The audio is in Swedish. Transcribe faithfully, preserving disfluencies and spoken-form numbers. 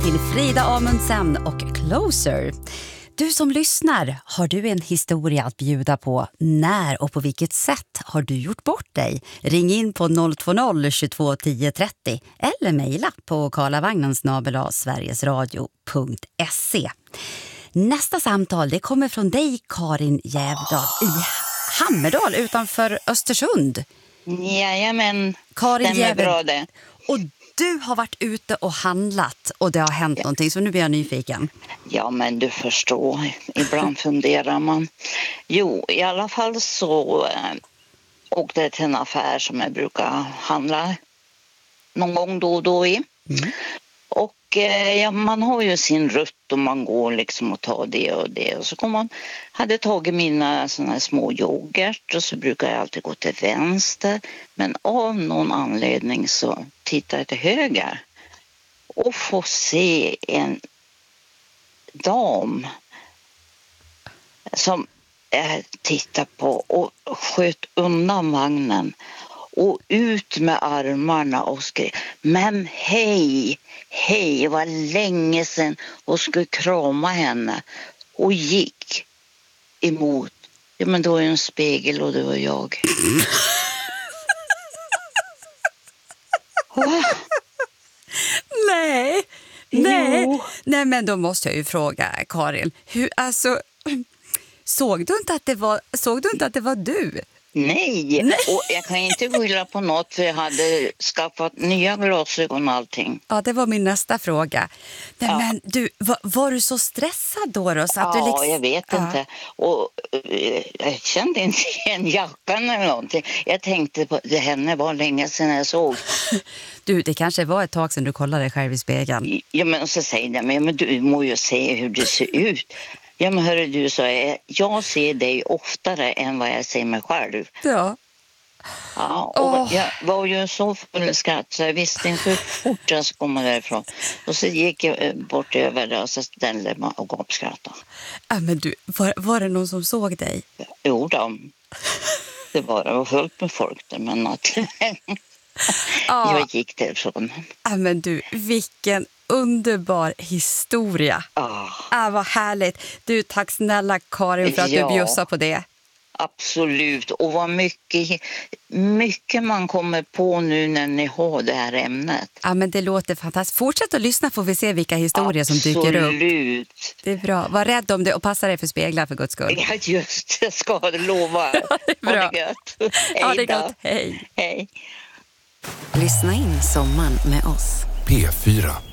till Frida Amundsen och Closer. Du som lyssnar, har du en historia att bjuda på? När och på vilket sätt har du gjort bort dig? Ring in på noll två noll tjugotvå tio trettio eller mejla på karlavagnen snabel-a sverigesradio punkt se. Nästa samtal det kommer från dig, Karin Jävdal, i Hammerdal utanför Östersund. Jajamän, Karin stämmer Jävdal. bra det. Och du har varit ute och handlat och det har hänt ja. någonting, så nu blir jag nyfiken. Ja, men du förstår, ibland funderar man. Jo, i alla fall så äh, åkte jag till en affär som jag brukar handla någon gång då och då i. Mm. Och äh, ja, man har ju sin rutt och man går liksom och tar det och det. Och så kom man, hade tagit mina såna här små yoghurt och så brukar jag alltid gå till vänster. Men av någon anledning så tittar jag till höger och får se en dam som jag tittar på och sköt undan vagnen och ut med armarna och skrev: men hej, hej, vad länge sedan, och skulle krama henne och gick emot. Ja, men då är en spegel och det var jag. Va? Nej, nej, nej, men då måste jag ju fråga Karin, hur, alltså, såg du inte att det var, såg du inte att det var du? Nej. Nej, och jag kan inte skylla på något för jag hade skaffat nya glasögon och allting. Ja, det var min nästa fråga. Men, ja. men du, var, var du så stressad då? då så att ja, du liksom... jag vet ja. inte. Och uh, jag kände inte igen jackan eller någonting. Jag tänkte på det henne var länge sedan jag såg. Du, det kanske var ett tag sedan du kollade dig själv i spegeln. Ja, men så säger jag, men, men du må ju se hur det ser ut. Ja, men hörru du, så jag, jag ser dig oftare än vad jag ser mig själv. Ja. Ja, och oh. jag var ju så full skratt så jag visste inte hur fort jag skulle komma därifrån. Och så gick jag bort över det och så ställde mig och gapskrattade. Ja, men du, var, var det någon som såg dig? Ja, jo då. Det var, det var fullt med folk där, men att ja. jag gick därifrån. Ja, men du, vilken underbar historia. Ja. Ah, vad härligt. Du, tack snälla Karin för att ja. du bjussar på det. Absolut. Och vad mycket, mycket man kommer på nu när ni har det här ämnet. Ja, men det låter fantastiskt. Fortsätt att lyssna får vi se vilka historier Absolut. som dyker upp. Absolut. Det är bra. Var rädd om det och passa dig för speglar för Guds skull. Ja, just det. Ska jag lova. Ja, det är bra. Ha det gött. Hej ja, det är då. gott. Hej. Hej. Lyssna in sommaren med oss. P fyra.